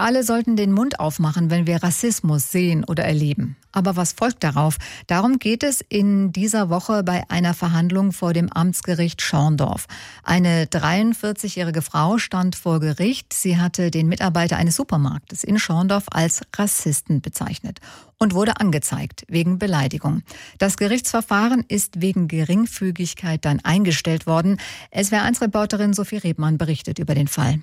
Wir alle sollten den Mund aufmachen, wenn wir Rassismus sehen oder erleben. Aber was folgt darauf? Darum geht es in dieser Woche bei einer Verhandlung vor dem Amtsgericht Schorndorf. Eine 43-jährige Frau stand vor Gericht. Sie hatte den Mitarbeiter eines Supermarktes in Schorndorf als Rassisten bezeichnet und wurde angezeigt wegen Beleidigung. Das Gerichtsverfahren ist wegen Geringfügigkeit dann eingestellt worden. SWR1-Reporterin Sophie Rebmann berichtet über den Fall.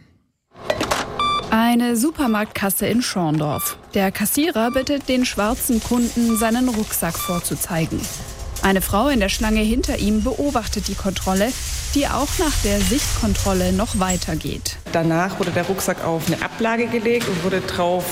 Eine Supermarktkasse in Schorndorf. Der Kassierer bittet den schwarzen Kunden, seinen Rucksack vorzuzeigen. Eine Frau in der Schlange hinter ihm beobachtet die Kontrolle, die auch nach der Sichtkontrolle noch weitergeht. Danach wurde der Rucksack auf eine Ablage gelegt und wurde drauf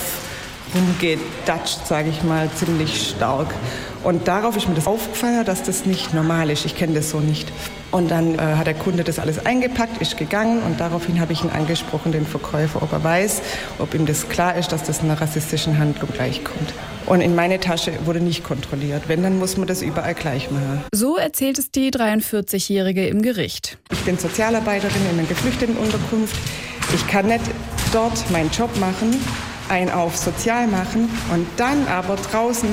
rumgedatscht, sage ich mal, ziemlich stark. Und darauf ist mir das aufgefallen, dass das nicht normal ist. Ich kenne das so nicht. Und dann hat der Kunde das alles eingepackt, ist gegangen und daraufhin habe ich ihn angesprochen, den Verkäufer, ob er weiß, ob ihm das klar ist, dass das einer rassistischen Handlung gleichkommt. Und in meine Tasche wurde nicht kontrolliert. Wenn, dann muss man das überall gleich machen. So erzählt es die 43-Jährige im Gericht. Ich bin Sozialarbeiterin in einer Geflüchtetenunterkunft. Ich kann nicht dort meinen Job machen, einen auf sozial machen und dann aber draußen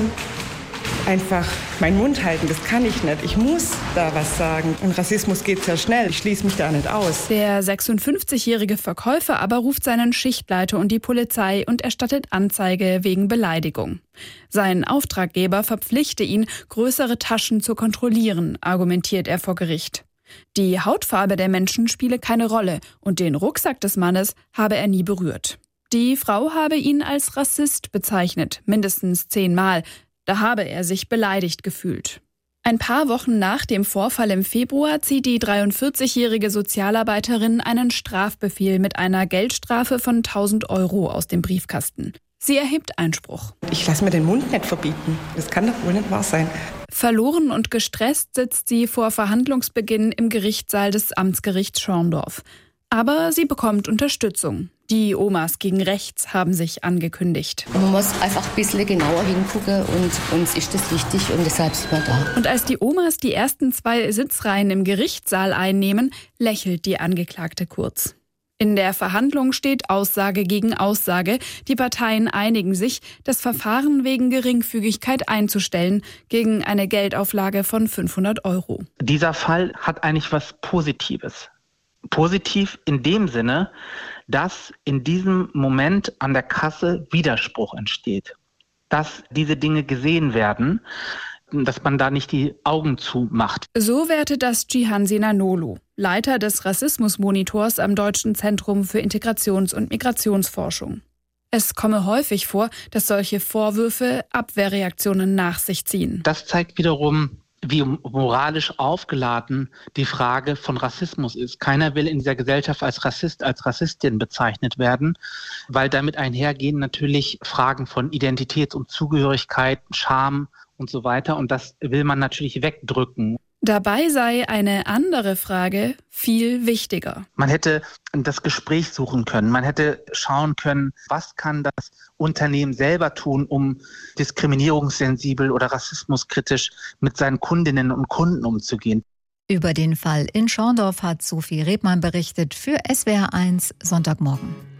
einfach meinen Mund halten. Das kann ich nicht. Ich muss da was sagen. Und Rassismus geht sehr schnell. Ich schließe mich da nicht aus. Der 56-jährige Verkäufer aber ruft seinen Schichtleiter und die Polizei und erstattet Anzeige wegen Beleidigung. Sein Auftraggeber verpflichte ihn, größere Taschen zu kontrollieren, argumentiert er vor Gericht. Die Hautfarbe der Menschen spiele keine Rolle und den Rucksack des Mannes habe er nie berührt. Die Frau habe ihn als Rassist bezeichnet, mindestens 10-mal. Da habe er sich beleidigt gefühlt. Ein paar Wochen nach dem Vorfall im Februar zieht die 43-jährige Sozialarbeiterin einen Strafbefehl mit einer Geldstrafe von 1.000 € aus dem Briefkasten. Sie erhebt Einspruch. Ich lasse mir den Mund nicht verbieten. Das kann doch wohl nicht wahr sein. Verloren und gestresst sitzt sie vor Verhandlungsbeginn im Gerichtssaal des Amtsgerichts Schorndorf. Aber sie bekommt Unterstützung. Die Omas gegen Rechts haben sich angekündigt. Man muss einfach ein bisschen genauer hingucken und uns ist das wichtig und deshalb sind wir da. Und als die Omas die ersten 2 Sitzreihen im Gerichtssaal einnehmen, lächelt die Angeklagte kurz. In der Verhandlung steht Aussage gegen Aussage. Die Parteien einigen sich, das Verfahren wegen Geringfügigkeit einzustellen, gegen eine Geldauflage von 500 €. Dieser Fall hat eigentlich was Positives. Positiv in dem Sinne, dass in diesem Moment an der Kasse Widerspruch entsteht. Dass diese Dinge gesehen werden, dass man da nicht die Augen zumacht. So wertet das Cihan Sinanolu, Leiter des Rassismusmonitors am Deutschen Zentrum für Integrations- und Migrationsforschung. Es komme häufig vor, dass solche Vorwürfe Abwehrreaktionen nach sich ziehen. Das zeigt wiederum, wie moralisch aufgeladen die Frage von Rassismus ist. Keiner will in dieser Gesellschaft als Rassist, als Rassistin bezeichnet werden, weil damit einhergehen natürlich Fragen von Identität und Zugehörigkeit, Scham und so weiter. Und das will man natürlich wegdrücken. Dabei sei eine andere Frage viel wichtiger. Man hätte das Gespräch suchen können. Man hätte schauen können, was kann das Unternehmen selber tun, um diskriminierungssensibel oder rassismuskritisch mit seinen Kundinnen und Kunden umzugehen. Über den Fall in Schorndorf hat Sophie Rebmann berichtet für SWR1 Sonntagmorgen.